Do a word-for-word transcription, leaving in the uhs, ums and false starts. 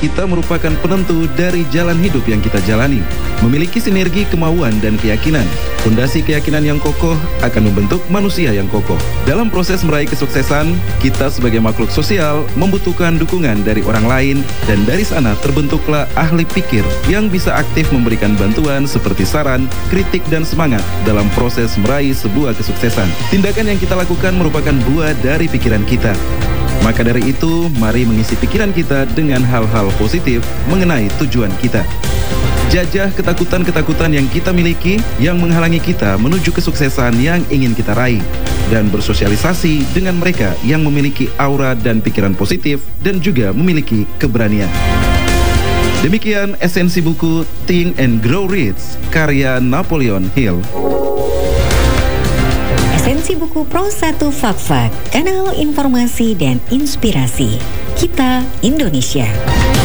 kita merupakan penentu dari jalan hidup yang kita jalani. Memiliki sinergi kemauan dan keyakinan. Fondasi keyakinan yang kokoh akan membentuk manusia yang kokoh. Dalam proses meraih kesuksesan, kita sebagai makhluk sosial membutuhkan dukungan dari orang lain, dan dari sana terbentuklah ahli pikir yang bisa aktif memberikan bantuan seperti saran, kritik, dan semangat dalam proses meraih sebuah kesuksesan. Tindakan yang kita lakukan merupakan buah dari pikiran kita. Maka dari itu, mari mengisi pikiran kita dengan hal-hal positif mengenai tujuan kita. Jajah ketakutan-ketakutan yang kita miliki yang menghalangi kita menuju kesuksesan yang ingin kita raih, dan bersosialisasi dengan mereka yang memiliki aura dan pikiran positif dan juga memiliki keberanian. Demikian esensi buku Think and Grow Rich karya Napoleon Hill. Esensi buku Pro satu Fak-Fak, kanal informasi dan inspirasi. Kita Indonesia.